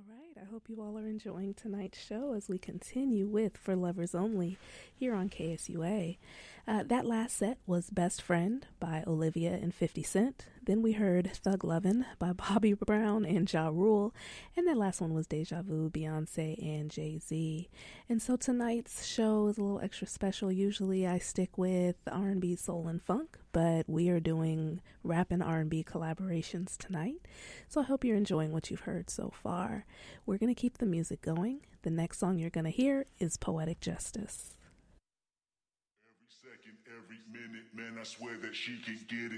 right, I hope you all are enjoying tonight's show as we continue with For Lovers Only here on KSUA. That last set was Best Friend by Olivia and 50 Cent. Then we heard Thug Lovin' by Bobby Brown and Ja Rule. And that last one was Deja Vu, Beyonce and Jay-Z. And so tonight's show is a little extra special. Usually I stick with R&B, soul, and funk, but we are doing rap and R&B collaborations tonight. So I hope you're enjoying what you've heard so far. We're going to keep the music going. The next song you're going to hear is Poetic Justice. Every second, every minute, man, I swear that she can get it.